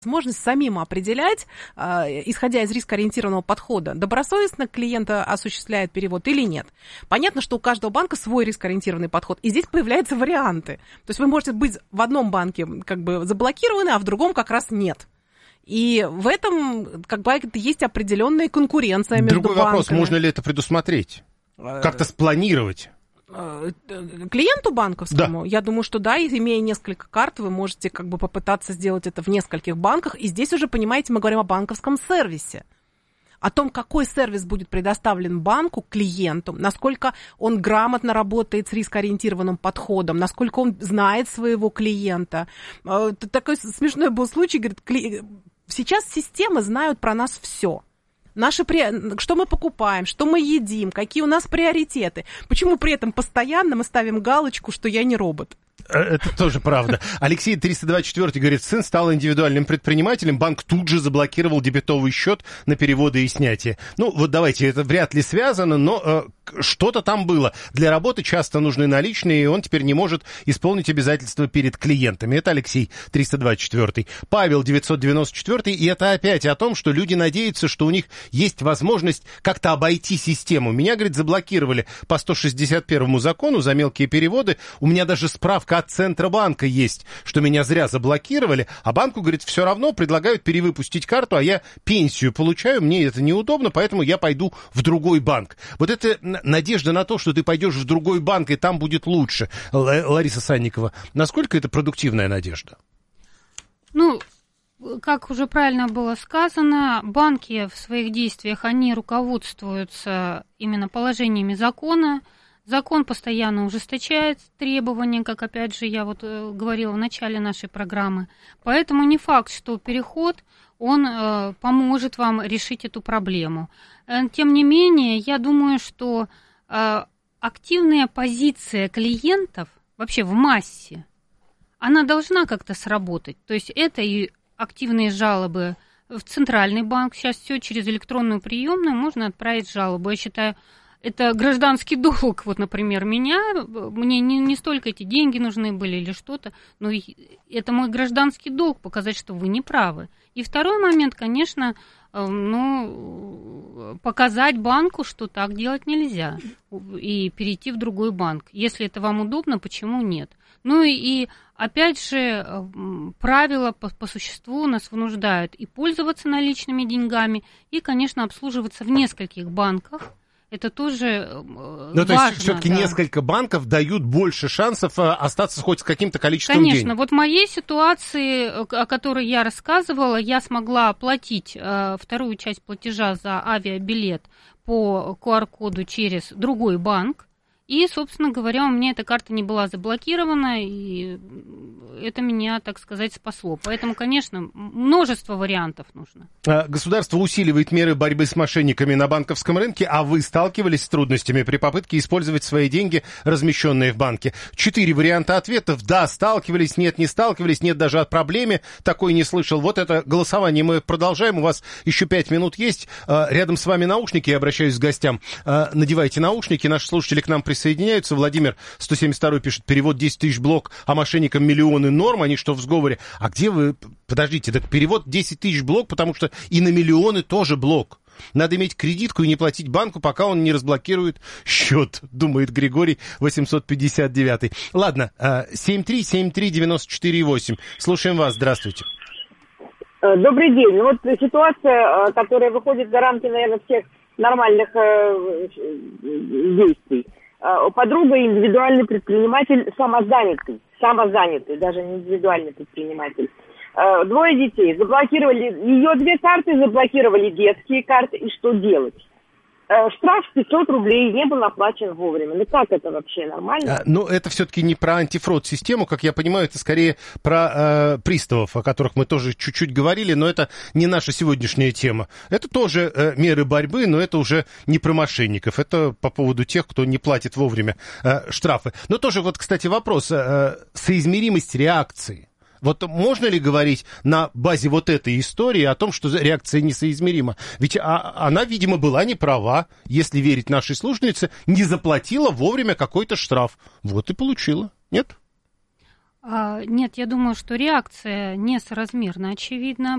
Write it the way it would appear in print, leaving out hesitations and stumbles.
возможность самим определять, исходя из рискоориентированного подхода, добросовестно клиента осуществляет перевод или нет. Понятно, что у каждого банка свой рискоориентированный подход, и здесь появляются варианты. То есть вы можете быть в одном банке как бы заблокированы, а в другом как раз нет. И в этом как бы есть определенная конкуренция между банками. Другой вопрос, можно ли это предусмотреть? Как-то спланировать? Клиенту банковскому, да. Я думаю, что да, имея несколько карт, вы можете как бы попытаться сделать это в нескольких банках. И здесь уже, понимаете, мы говорим о банковском сервисе. О том, какой сервис будет предоставлен банку, клиенту, насколько он грамотно работает с рискоориентированным подходом, насколько он знает своего клиента. Такой смешной был случай, говорит, сейчас системы знают про нас все. Что мы покупаем, что мы едим, какие у нас приоритеты. Почему при этом постоянно мы ставим галочку, что я не робот? Это тоже правда. Алексей 324 говорит, сын стал индивидуальным предпринимателем, банк тут же заблокировал дебетовый счет на переводы и снятие. Ну, вот давайте, это вряд ли связано, но что-то там было. Для работы часто нужны наличные, и он теперь не может исполнить обязательства перед клиентами. Это Алексей 324. Павел 994, и это опять о том, что люди надеются, что у них есть возможность как-то обойти систему. Меня, говорит, заблокировали по 161 закону за мелкие переводы. У меня даже справка от Центробанка есть, что меня зря заблокировали, а банку, говорит, все равно предлагают перевыпустить карту, а я пенсию получаю, мне это неудобно, поэтому я пойду в другой банк. Вот это надежда на то, что ты пойдешь в другой банк, и там будет лучше. Лариса Санникова, насколько это продуктивная надежда? Ну, как уже правильно было сказано, банки в своих действиях, они руководствуются именно положениями закона. Закон постоянно ужесточает требования, как, опять же, я вот говорила в начале нашей программы. Поэтому не факт, что переход, он поможет вам решить эту проблему. Тем не менее, я думаю, что активная позиция клиентов вообще в массе, она должна как-то сработать. То есть это и активные жалобы в Центральный банк. Сейчас все через электронную приемную можно отправить жалобу. Я считаю, это гражданский долг, вот, например, мне не столько эти деньги нужны были или что-то, но это мой гражданский долг показать, что вы не правы. И второй момент, конечно, показать банку, что так делать нельзя, и перейти в другой банк. Если это вам удобно, почему нет? Ну и опять же, правила по существу нас вынуждают и пользоваться наличными деньгами, и, конечно, обслуживаться в нескольких банках. Это тоже важно. То есть все-таки несколько банков дают больше шансов остаться хоть с каким-то количеством денег. Конечно. Вот в моей ситуации, о которой я рассказывала, я смогла оплатить вторую часть платежа за авиабилет по QR-коду через другой банк. И, собственно говоря, у меня эта карта не была заблокирована, и это меня, так сказать, спасло. Поэтому, конечно, множество вариантов нужно. Государство усиливает меры борьбы с мошенниками на банковском рынке, а вы сталкивались с трудностями при попытке использовать свои деньги, размещенные в банке? 4 варианта ответов. Да, сталкивались, нет, не сталкивались, нет, даже о проблеме такой не слышал. Вот это голосование мы продолжаем. У вас еще 5 минут есть. Рядом с вами наушники, я обращаюсь к гостям. Надевайте наушники, наши слушатели к нам присоединяются. Владимир 172 пишет, перевод 10 тысяч блок, а мошенникам миллионы норм, они что в сговоре? А где вы... Подождите, так перевод 10 тысяч блок, потому что и на миллионы тоже блок. Надо иметь кредитку и не платить банку, пока он не разблокирует счет, думает Григорий 859. Ладно, 7373948. Слушаем вас, здравствуйте. Добрый день. Вот ситуация, которая выходит за рамки, наверное, всех нормальных действий. Подруга индивидуальный предприниматель, самозанятый, даже не индивидуальный предприниматель. 2 детей. Заблокировали ее 2 карты, заблокировали детские карты. И что делать? Штраф 500 рублей не был оплачен вовремя. Ну как это вообще нормально? Ну, это все-таки не про антифрод-систему, как я понимаю, это скорее про приставов, о которых мы тоже чуть-чуть говорили, но это не наша сегодняшняя тема. Это тоже меры борьбы, но это уже не про мошенников. Это по поводу тех, кто не платит вовремя штрафы. Но тоже вот, кстати, вопрос. Соизмеримость реакции. Вот можно ли говорить на базе вот этой истории о том, что реакция несоизмерима? Ведь она, видимо, была не права, если верить нашей слушательнице, не заплатила вовремя какой-то штраф. Вот и получила. Нет? Нет, я думаю, что реакция несоразмерна, очевидно,